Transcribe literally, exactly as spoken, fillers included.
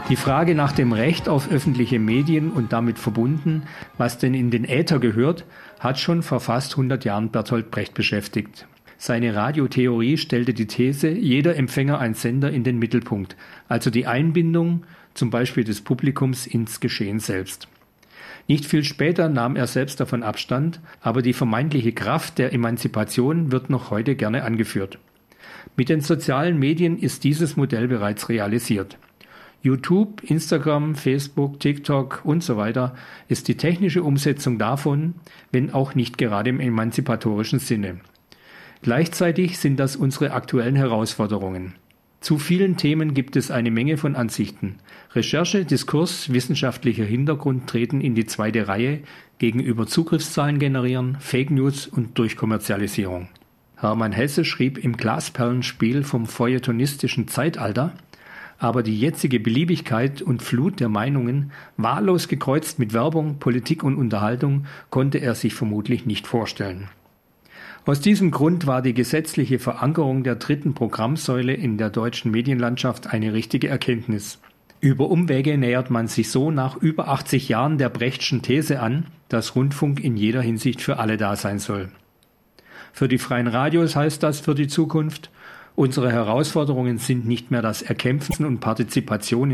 Die Frage nach dem Recht auf öffentliche Medien und damit verbunden, was denn in den Äther gehört, hat schon vor fast hundert Jahren Bertolt Brecht beschäftigt. Seine Radiotheorie stellte die These, jeder Empfänger ein Sender in den Mittelpunkt, also die Einbindung zum Beispiel des Publikums ins Geschehen selbst. Nicht viel später nahm er selbst davon Abstand, aber die vermeintliche Kraft der Emanzipation wird noch heute gerne angeführt. Mit den sozialen Medien ist dieses Modell bereits realisiert. YouTube, Instagram, Facebook, TikTok und so weiter ist die technische Umsetzung davon, wenn auch nicht gerade im emanzipatorischen Sinne. Gleichzeitig sind das unsere aktuellen Herausforderungen. Zu vielen Themen gibt es eine Menge von Ansichten. Recherche, Diskurs, wissenschaftlicher Hintergrund treten in die zweite Reihe gegenüber Zugriffszahlen generieren, Fake News und Durchkommerzialisierung. Hermann Hesse schrieb im Glasperlenspiel vom feuilletonistischen Zeitalter, aber die jetzige Beliebigkeit und Flut der Meinungen, wahllos gekreuzt mit Werbung, Politik und Unterhaltung, konnte er sich vermutlich nicht vorstellen. Aus diesem Grund war die gesetzliche Verankerung der dritten Programmsäule in der deutschen Medienlandschaft eine richtige Erkenntnis. Über Umwege nähert man sich so nach über achtzig Jahren der Brechtschen These an, dass Rundfunk in jeder Hinsicht für alle da sein soll. Für die freien Radios heißt das für die Zukunft, unsere Herausforderungen sind nicht mehr das Erkämpfen und Partizipation